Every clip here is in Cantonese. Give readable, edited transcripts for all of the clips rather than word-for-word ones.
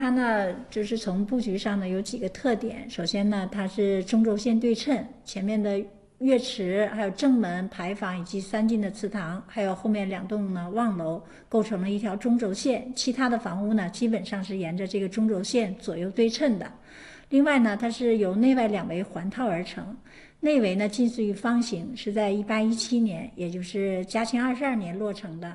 它呢，就是从布局上呢有几个特点。首先呢，它是中轴线对称，前面的月池，还有正门、牌坊以及3进的祠堂，还有后面2栋呢望楼，构成了一条中轴线。其他的房屋呢，基本上是沿着这个中轴线左右对称的。另外呢，它是由内外2围环套而成，内围呢近似于方形，是在1817年，也就是嘉庆22年落成的。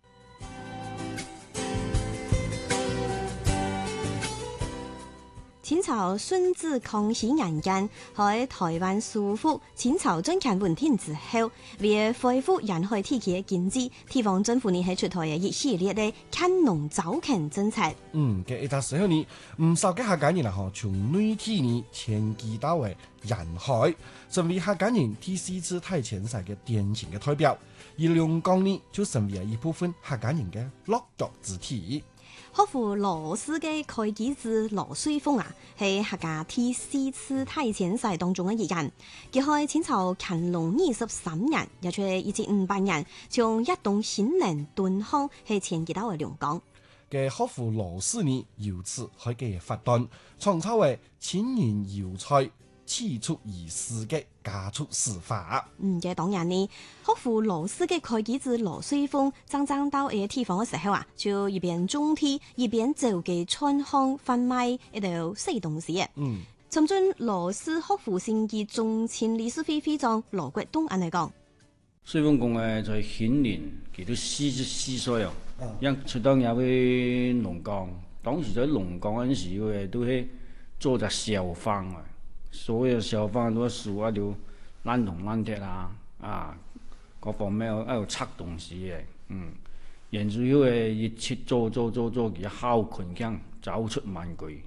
清朝顺治康熙年間，喺台灣收復清朝政權穩定之後，為恢復沿海地區嘅經濟，地方政府呢係出台嘅一系列嘅看農招勤政策。 嘅一個時候呢，唔少嘅客家人啊，從內地呢遷居到為沿海，成為客家人第4次大遷徙嘅典型嘅代表。而龍崗呢，就成為一部分客家人嘅落腳之地。 學府羅氏嘅開基子羅水鳳啊，係客家第4次大遷徙當中嘅一人。佢喺清朝乾隆23年，也就係1758年，從一棟新寧敦煌係遷居到嘅龍崗。 嘅學府羅氏呢，由此開嘅發端，創造為青年有才、起出而事嘅家畜事法。 嘅當然呢，學府羅氏嘅開基子羅水鳳爭到呢個地方嘅時候啊，就一邊種地，一邊做嘅串行販賣一道小東西嘅。曾經羅氏學府先嘅宗親理事會會長羅國東安嚟講， 水鳳公嘅在顯年，佢都44歲啊，因出到入去龍崗，當時在龍崗嗰陣時嘅都係做隻小販啊。所有小販都數喺度爛銅爛鐵各方面喺度拆東西嘅，然之後一切做佢好困強，走出萬句，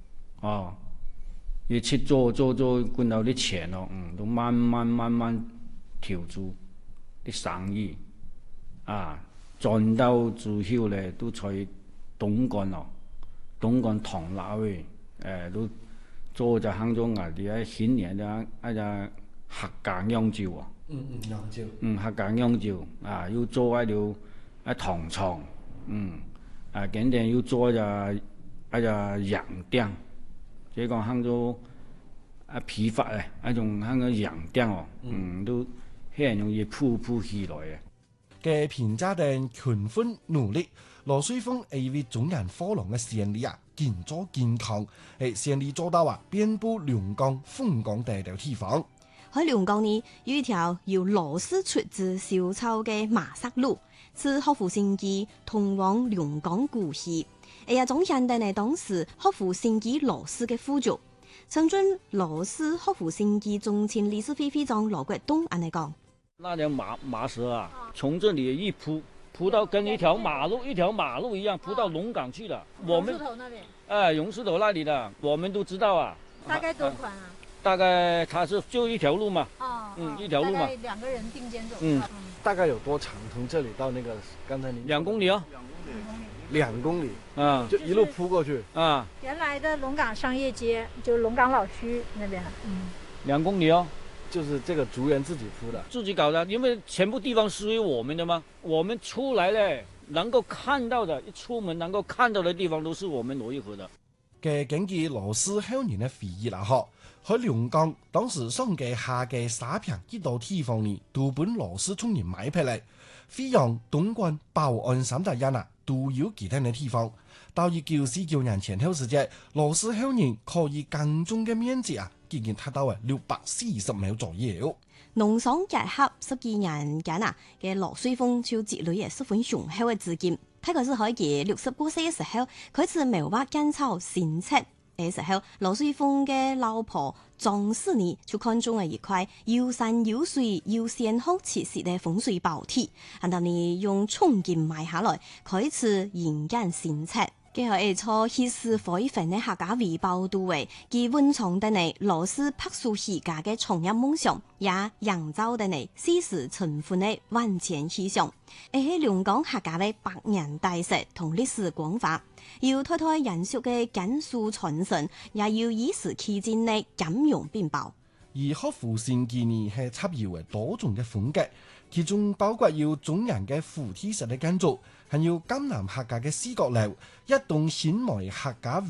一切做，揾到啲錢咯，都慢慢調做啲生意，賺到最後咧都在東莞咯，東莞唐樓嘅，都。做就行咗外地喺顯年一隻客家釀酒啊，客家釀酒要做喺度喺糖廠，緊定要做一隻洋店，即係講行咗批發咧，一種行咗洋店哦，都很容易鋪起來嘅。 嘅平家定勤奮努力，羅水鳳係為中人科郎嘅善利啊，建造健康，善利做到遍佈龍崗、鳳崗地條地方。 喺龍崗呢，有一條由羅氏出自小丑嘅馬石路，是學府先機通往龍崗故鄉。總顯定係當時學府先機羅氏嘅副主，曾經羅氏學府先機宗親理事會會長羅國東安嚟講。 那條馬蛇啊，從這裡一鋪到跟一條馬路一樣，鋪到龍崗去了。我們榕樹頭那裡，榕樹頭那裡的，我們都知道啊。 大概多寬啊？ 大概它是就一條路嘛。一條路嘛。大概 2個人並肩走。 大概有多長？從這裡到那個剛才您 2公里哦。 2公里。就一路鋪過去。 原來的龍崗商業街，就龍崗老區那邊。 2公里哦。 就是這個族人自己鋪的， 自己搞的，因為全部地方屬於我們的嘛。我們出來咧，能夠看到的，一出門能夠看到的地方都是我們羅玉河的。 嘅根據羅氏後年嘅回憶啦，喺龍崗當時上嘅下嘅沙坪呢度地方呢，都本羅氏從人買嚟，飛揚、東莞、寶安3大人都有其他嘅地方。到1949年前後時節，羅氏後年可以耕種嘅面積已經達到640畝左右。 農商結合10幾年間嘅羅水鳳就積累嘅十分雄厚嘅資金。佢嗰時喺佢60多歲嘅時候，開始謀劃建造新城嘅時候，羅水鳳嘅老婆張氏呢就看中了一塊有山有水有仙鶴氣息嘅風水寶地，然後呢用重金買下來，開始營建新城。佢係從起始開墾嘅客家為報道為，佢溫藏得嚟羅氏柏樹起家嘅創業夢想，也營造得嚟絲時塵封嘅萬千氣象。喺龍崗客家嘅百年大石同歷史廣化，要代代延續嘅根樹傳承，也要以時期戰嘅金融並報。 而學府先機呢係插有嘅多種嘅風格，其中包括要中人嘅扶梯式嘅建築，還有江南客家嘅視覺樓，一棟顯賣客家